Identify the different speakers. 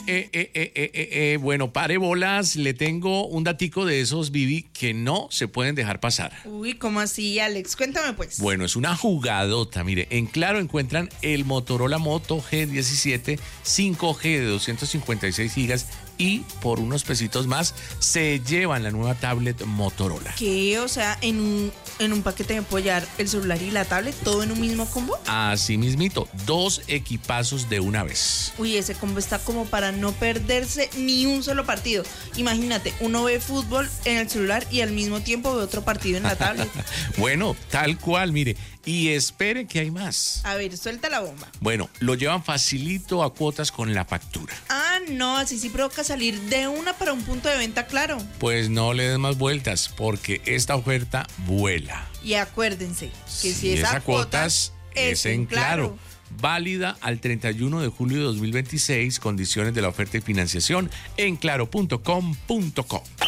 Speaker 1: Bueno, pare bolas, le tengo un datico de esos, Vivi, que no se pueden dejar pasar.
Speaker 2: Uy, ¿cómo así, Alex? Cuéntame pues.
Speaker 1: Bueno, es una jugadota. Mire, en Claro encuentran el Motorola Moto G17 5G de 256 gigas y por unos pesitos más se llevan la nueva tablet Motorola.
Speaker 2: ¿Qué? O sea, en un paquete de apoyar el celular y la tablet, todo en un mismo combo.
Speaker 1: Así mismito, 2 equipazos de una vez.
Speaker 2: Uy, ese combo está como para no perderse ni un solo partido. Imagínate, uno ve fútbol en el celular y al mismo tiempo ve otro partido en la tablet.
Speaker 1: Bueno, tal cual, mire. Y espere que hay más.
Speaker 2: A ver, suelta la bomba.
Speaker 1: Bueno, lo llevan facilito a cuotas con la factura.
Speaker 2: Ah, no, así sí provoca salir de una para un punto de venta, Claro.
Speaker 1: Pues no le des más vueltas, porque esta oferta vuela.
Speaker 2: Y acuérdense que si es a cuotas,
Speaker 1: es en Claro. Válida al 31 de julio de 2026. Condiciones de la oferta y financiación en claro.com.co.